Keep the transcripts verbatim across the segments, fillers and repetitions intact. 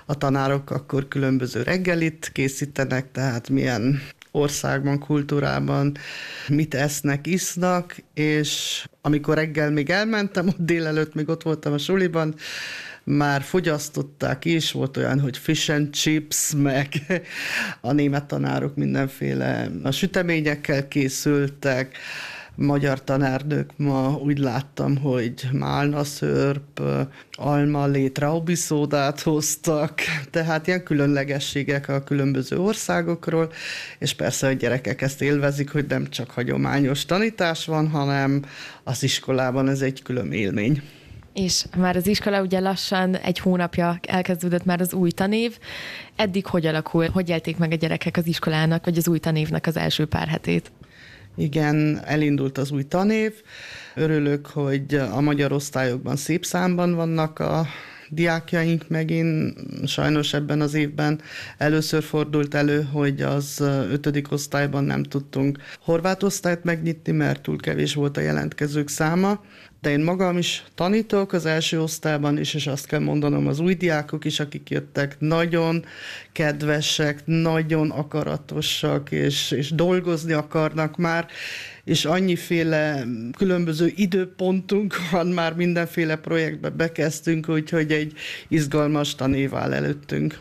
A tanárok akkor különböző reggelit készítenek, tehát milyen országban, kultúrában mit esznek, isznak, és amikor reggel még elmentem, ott délelőtt még ott voltam a suliban, már fogyasztották is, volt olyan, hogy fish and chips, meg a német tanárok mindenféle a süteményekkel készültek, magyar tanárnők ma úgy láttam, hogy málnaszörp, alma, traubiszódát hoztak, tehát ilyen különlegességek a különböző országokról, és persze a gyerekek ezt élvezik, hogy nem csak hagyományos tanítás van, hanem az iskolában ez egy külön élmény. És már az iskola ugye lassan egy hónapja elkezdődött már az új tanév. Eddig hogy alakul, hogy élték meg a gyerekek az iskolának, vagy az új tanévnek az első pár hetét? Igen, elindult az új tanév. Örülök, hogy a magyar osztályokban szép számban vannak a diákjaink megint. Sajnos ebben az évben először fordult elő, hogy az ötödik osztályban nem tudtunk horvát osztályt megnyitni, mert túl kevés volt a jelentkezők száma. De én magam is tanítok az első osztályban is, és azt kell mondanom, az új diákok is, akik jöttek, nagyon kedvesek, nagyon akaratosak, és, és dolgozni akarnak már, és annyiféle különböző időpontunk van, már mindenféle projektbe bekezdtünk, úgyhogy egy izgalmas tanév áll előttünk.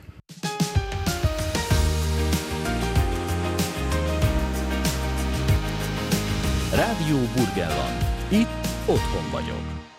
Rádió Burgenland. Itt otthon vagyok.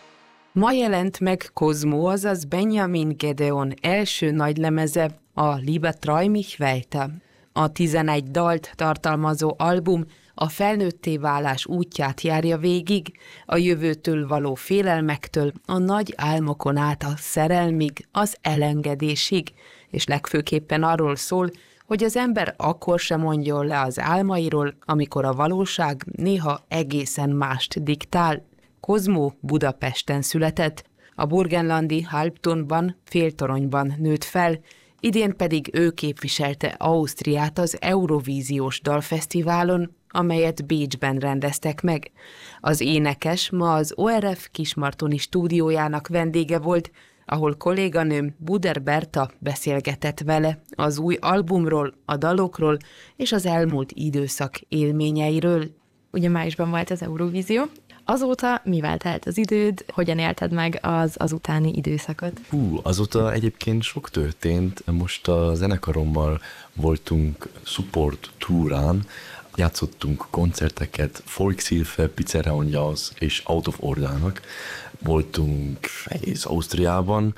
Ma jelent meg Kozmo, azaz Benjamin Gedeon első nagylemeze, a Liebe treu mich weiter. A tizenegy dalt tartalmazó album a felnőtté válás útját járja végig, a jövőtől való félelmektől, a nagy álmokon át a szerelmig, az elengedésig, és legfőképpen arról szól, hogy az ember akkor sem mondjon le az álmairól, amikor a valóság néha egészen mást diktál. Kozmo Budapesten született, a burgenlandi Halbtonban, Féltoronyban nőtt fel, idén pedig ő képviselte Ausztriát az Eurovíziós Dalfesztiválon, amelyet Bécsben rendeztek meg. Az énekes ma az o er ef Kismartoni stúdiójának vendége volt, ahol kolléganőm Buder Berta beszélgetett vele az új albumról, a dalokról és az elmúlt időszak élményeiről. Ugye májusban volt az Eurovízió. Azóta mivel telt az időd, hogyan élted meg az azutáni időszakot? Hú, azóta egyébként sok történt. Most a zenekarommal voltunk support túrán, játszottunk koncerteket Volkshilfe, Pizzeria Jaws és Out of Order-nak. Voltunk egész Ausztriában,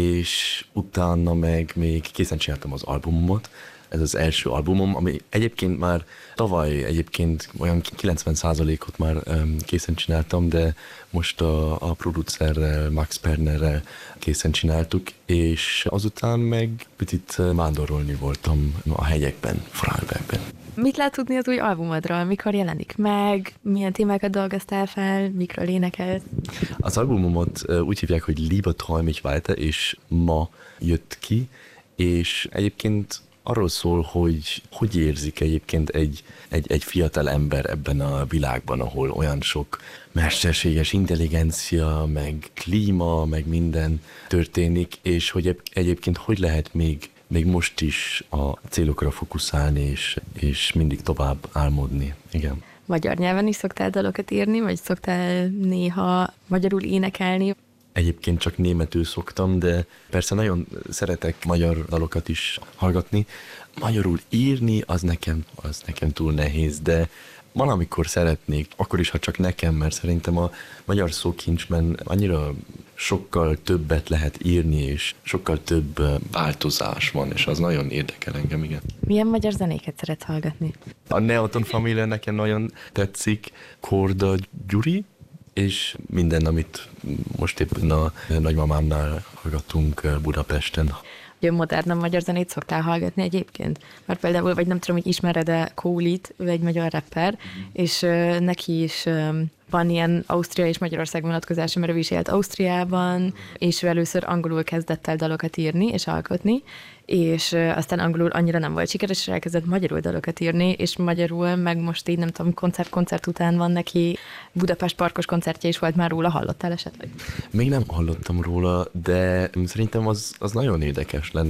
és utána meg még készen csináltam az albumot. Ez az első albumom, ami egyébként már tavaly egyébként olyan kilencven százalékot már um, készen csináltam, de most a, a producerrel, Max Pernerrel készen csináltuk, és azután meg picit vándorolni voltam a hegyekben, Vorarlbergben. Mit lehet tudni az új albumodról? Mikor jelenik meg? Milyen témákat dolgoztál fel? Mikről énekelsz? Az albumomot úgy hívják, hogy Liebe treu mich weiter, és ma jött ki, és egyébként arról szól, hogy hogy érzik egyébként egy, egy, egy fiatal ember ebben a világban, ahol olyan sok mesterséges intelligencia, meg klíma, meg minden történik, és hogy egyébként hogy lehet még, még most is a célokra fókuszálni, és, és mindig tovább álmodni. Igen. Magyar nyelven is szoktál dalokat írni, vagy szoktál néha magyarul énekelni? Egyébként csak németül szoktam, de persze nagyon szeretek magyar dalokat is hallgatni. Magyarul írni, az nekem, az nekem túl nehéz, de van, amikor szeretnék, akkor is, ha csak nekem, mert szerintem a magyar szókincsben annyira sokkal többet lehet írni, és sokkal több változás van, és az nagyon érdekel engem, igen. Milyen magyar zenéket szeretsz hallgatni? A Neoton Família nekem nagyon tetszik, Korda Gyuri, és minden, amit most éppen a nagymamámnál hallgatunk Budapesten. Ugye modern magyar zenét szoktál hallgatni egyébként? Mert például, vagy nem tudom, hogy ismered-e Kólit, ő egy magyar rapper, mm. és uh, neki is um, van ilyen Ausztria és Magyarország vonatkozása, mert ő is élt Ausztriában, és ő először angolul kezdett el dalokat írni és alkotni, és uh, aztán angolul annyira nem volt sikeres, és elkezdett magyarul dalokat írni, és magyarul meg most így nem tudom, koncert-koncert után van neki, Budapest Parkos koncertje is volt már róla, hallottál esetleg? Még nem hallottam róla, de szerintem az, az nagyon érdekes lenne.